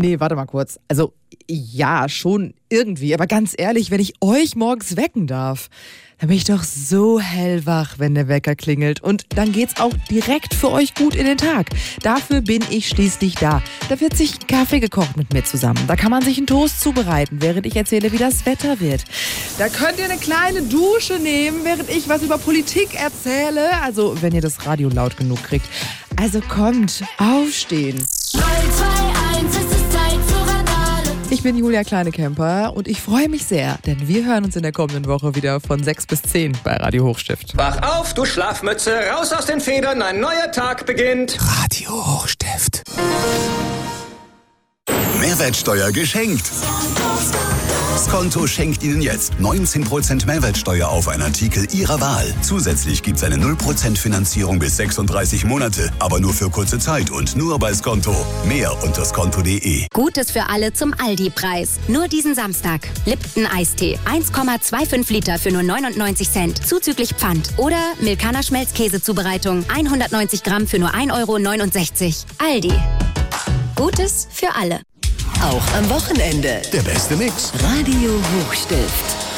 Nee, warte mal kurz. Also, ja, schon irgendwie. Aber ganz ehrlich, wenn ich euch morgens wecken darf, dann bin ich doch so hellwach, wenn der Wecker klingelt. Und dann geht's auch direkt für euch gut in den Tag. Dafür bin ich schließlich da. Da wird sich Kaffee gekocht mit mir zusammen. Da kann man sich einen Toast zubereiten, während ich erzähle, wie das Wetter wird. Da könnt ihr eine kleine Dusche nehmen, während ich was über Politik erzähle. Also, wenn ihr das Radio laut genug kriegt. Also kommt, aufstehen. 3, 2, 1, es ist Zeit für Randale. Ich bin Julia Kleinekemper und ich freue mich sehr, denn wir hören uns in der kommenden Woche wieder von 6 bis 10 bei Radio Hochstift. Wach auf, du Schlafmütze, raus aus den Federn, ein neuer Tag beginnt. Radio Hochstift. Mehrwertsteuer geschenkt. Skonto schenkt Ihnen jetzt 19% Mehrwertsteuer auf einen Artikel Ihrer Wahl. Zusätzlich gibt's eine 0% Finanzierung bis 36 Monate, aber nur für kurze Zeit und nur bei Skonto. Mehr unter skonto.de. Gutes für alle zum Aldi-Preis. Nur diesen Samstag. Lipton Eistee. 1,25 Liter für nur 99 Cent. Zuzüglich Pfand. Oder Milkaner Schmelzkäsezubereitung. 190 Gramm für nur 1,69 €. Aldi. Gutes für alle. Auch am Wochenende. Der beste Mix. Radio Hochstift.